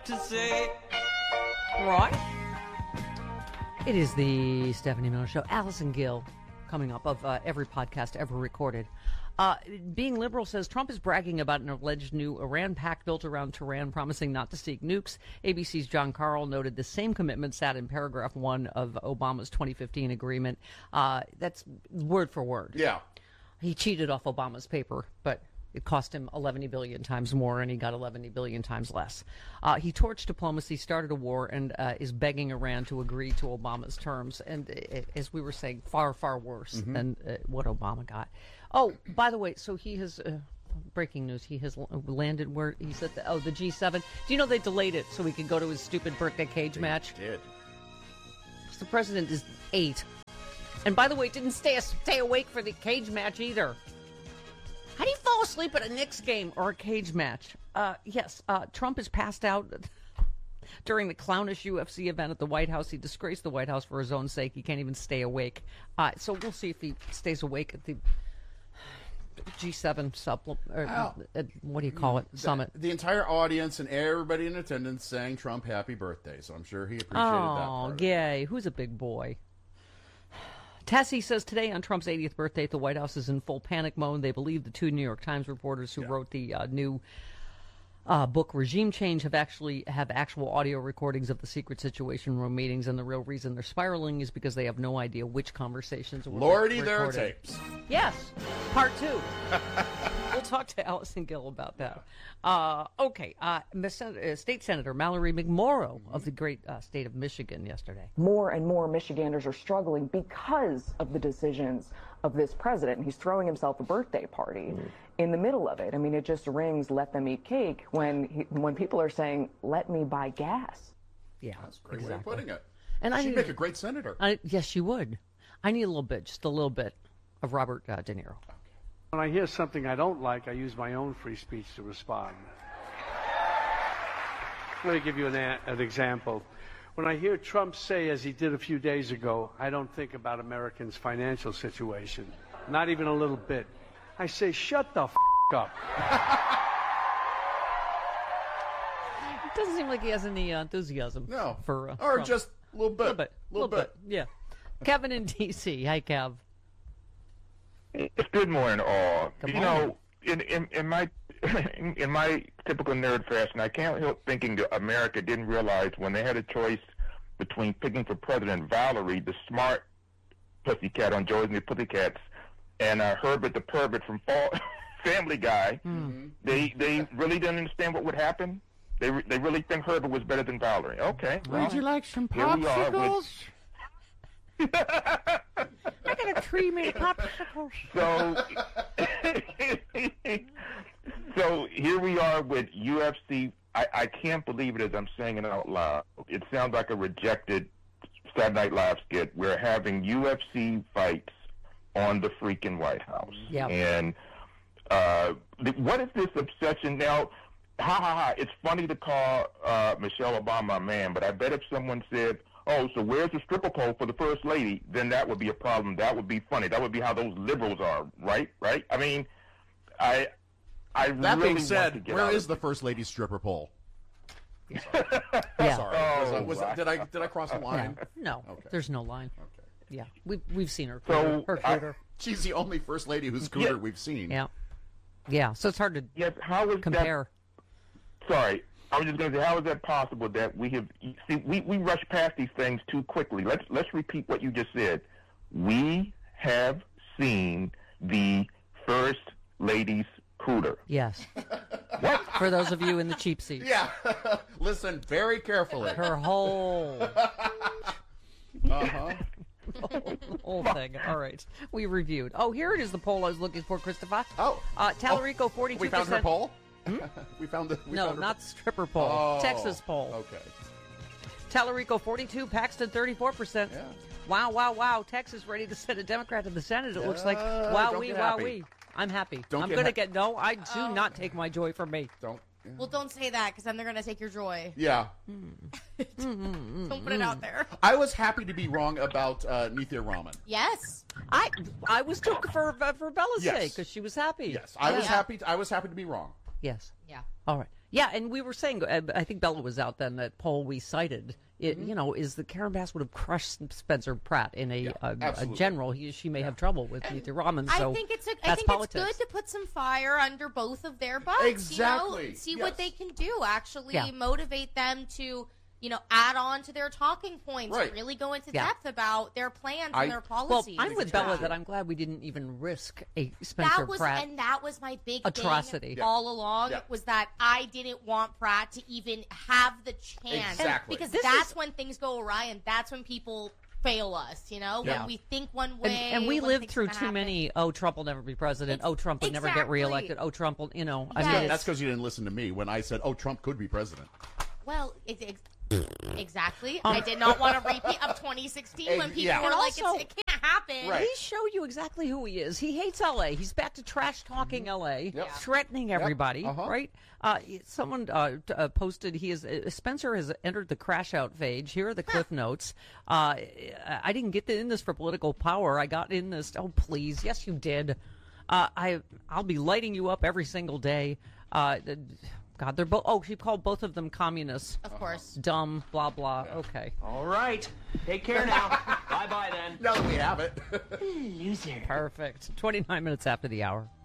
to say. Right? It is the Stephanie Miller Show. Allison Gill coming up of every podcast ever recorded. Being Liberal says Trump is bragging about an alleged new Iran pact built around Tehran, promising not to seek nukes. ABC's John Carl noted the same commitment sat in paragraph 1 of Obama's 2015 agreement. That's word for word. Yeah. He cheated off Obama's paper, but it cost him 11 billion times more, and he got 11 billion times less. He torched diplomacy, started a war, and is begging Iran to agree to Obama's terms. And as we were saying, far, far worse than what Obama got. Oh, by the way, so he has, breaking news, he has landed where he's at the G7. Do you know they delayed it so he could go to his stupid birthday cage match? They did. The president is 8. And by the way, didn't stay awake for the cage match either. How do you fall asleep at a Knicks game or a cage match? Yes, Trump is passed out during the clownish UFC event at the White House. He disgraced the White House for his own sake. He can't even stay awake. So we'll see if he stays awake at the G7 what do you call it? Summit. The entire audience and everybody in attendance sang Trump happy birthday, so I'm sure he appreciated that part. Oh, yay. Who's a big boy? Tessie says today on Trump's 80th birthday, the White House is in full panic mode. They believe the 2 New York Times reporters who wrote the new book Regime Change have actual audio recordings of the secret Situation Room meetings, and the real reason they're spiraling is because they have no idea which conversations were Lordy, recorded. there are tapes. Yes, part 2. We'll talk to Allison Gill about that. Okay, State Senator Mallory McMorrow of the great state of Michigan yesterday. More and more Michiganders are struggling because of the decisions of this president, and he's throwing himself a birthday party in the middle of it. I mean, it just rings "let them eat cake" when people are saying, "Let me buy gas." Yeah, That's a great way of putting it. And She'd make a great senator. Yes, she would. I need just a little bit of Robert De Niro. When I hear something I don't like, I use my own free speech to respond. Let me give you an example. When I hear Trump say, as he did a few days ago, I don't think about Americans' financial situation, not even a little bit, I say, shut the up. It doesn't seem like he has any enthusiasm. No. For or Trump. just a little bit. A little bit. Yeah. Kevin in D.C. Hi, Kev. Good morning, all. Good you morning. know, in my in my typical nerd fashion, I can't help thinking that America didn't realize when they had a choice between picking for president Valerie, the smart pussycat on Joey and the Pussycats, and Herbert the pervert from Family Guy. They really didn't understand what would happen. They really think Herbert was better than Valerie. Okay. Would you like some popsicles? I got a creamy popsicles. So here we are with UFC. I can't believe it as I'm saying it out loud. It sounds like a rejected Saturday Night Live skit. We're having UFC fights on the freaking White House. Yep. And what is this obsession now? It's funny to call Michelle Obama a man, but I bet if someone said, "Oh, so where's the stripper pole for the first lady?" then that would be a problem. That would be funny. That would be how those liberals are, right? Right? I mean, I That really being said, want to where get is the first lady's stripper pole? Yeah. Sorry. Did I cross the line? No, Okay. there's no line. Okay. Yeah, we've seen her. So, her cooter. She's the only first lady whose scooter we've seen. Yeah. So it's hard to how is compare. Sorry, I was just going to say, how is that possible that we have? See, we rush past these things too quickly. Let's repeat what you just said. We have seen the first lady's cooter. Yes. What? For those of you in the cheap seats. Yeah. Listen very carefully. Her whole Uh-huh. whole thing. All right. We reviewed. Oh, here it is, the poll I was looking for, Christopher. Oh. Tallarico, 42%. We found her poll? We found the... No, not stripper poll. Oh, Texas poll. Okay. Tallarico, 42. Paxton, 34%. Yeah. Wow. Texas ready to send a Democrat to the Senate. It looks like. don't get happy. I'm happy. Don't I'm get going to ha- get... No, I do not take my joy from me. Don't... Well, don't say that, because then they're going to take your joy. Yeah. Don't put it out there. I was happy to be wrong about Nithya Raman. Yes. I was too for Bella's Yes. sake, because she was happy. Yes, I was Yeah. happy. I was happy to be wrong. Yes. Yeah. All right. Yeah, and we were saying, I think Bella was out then, that poll we cited, is that Karen Bass would have crushed Spencer Pratt in a general. She may have trouble with Neethi Raman, so I think it's politics. good to put some fire under both of their butts. Exactly. See what they can do. Actually Yeah. motivate them to, add on to their talking points. Right. And really go into Yeah. depth about their plans and their Well, policies. I'm with Bella that I'm glad we didn't even risk a Spencer Pratt. That was my big atrocity. thing all along, Yeah. was that I didn't want Pratt to even have the chance. Exactly. Because This that's is- when things go awry, and that's when people fail us, when we think one way. And we when lived things through gonna too happen. many, Trump will never be president. Trump would never get Exactly. reelected. Trump will, I mean, Yes. That's because you didn't listen to me when I said, Trump could be president. Well, exactly. I did not want a repeat of 2016 when people Yeah. were And like, also- it can't happen. Right. he showed you exactly who he is. He hates L.A. He's back to trash-talking L.A., Yep. threatening everybody, right? Someone posted, Spencer has entered the crash-out phase. Here are the cliff notes. I didn't get in this for political power. I got in this, please. Yes, you did. I'll be lighting you up every single day. God, they're both, she called both of them communists. Of course. Dumb, blah, blah. Okay. All right. Take care now. Bye-bye then. Now that we have it. Loser. Perfect. 29 minutes after the hour.